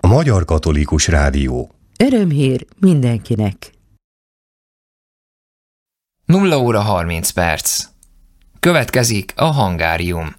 Magyar Katolikus Rádió. Örömhír mindenkinek. 0 óra 30 perc. Következik a Hangárium.